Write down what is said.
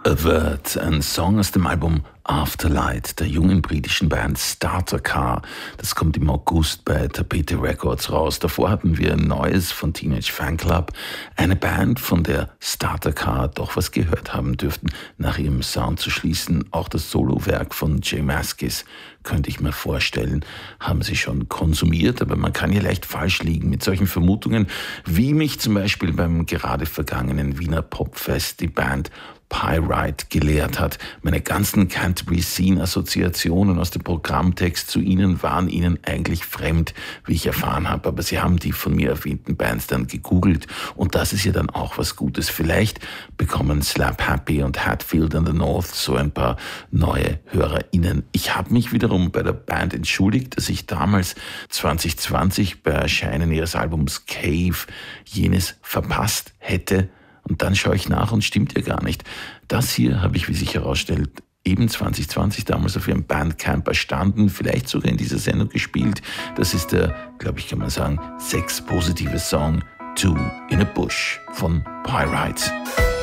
Avert, ein Song aus dem Album Afterlight der jungen britischen Band Starter Car. Das kommt im August bei Tapete Records raus. Davor hatten wir ein Neues von Teenage Fanclub, eine Band, von der Starter Car doch was gehört haben dürften, nach ihrem Sound zu schließen. Auch das Solowerk von J Mascis, könnte ich mir vorstellen, haben sie schon konsumiert, aber man kann ja leicht falsch liegen mit solchen Vermutungen, wie mich zum Beispiel beim gerade vergangenen Wiener Popfest die Band Pyrite gelehrt hat. Meine ganzen Canterbury Scene-Assoziationen aus dem Programmtext zu ihnen waren ihnen eigentlich fremd, wie ich erfahren habe. Aber sie haben die von mir erwähnten Bands dann gegoogelt und das ist ja dann auch was Gutes. Vielleicht bekommen Slap Happy und Hatfield and the North so ein paar neue HörerInnen. Ich habe mich wiederum bei der Band entschuldigt, dass ich damals 2020 bei Erscheinen ihres Albums Cave jenes verpasst hätte. Und dann schaue ich nach und stimmt ja gar nicht. Das hier habe ich, wie sich herausstellt, eben 2020 damals auf ihrem Bandcamp erstanden, vielleicht sogar in dieser Sendung gespielt. Das ist der, glaube ich, kann man sagen, sexpositive Song Two in a Bush von Pyrite.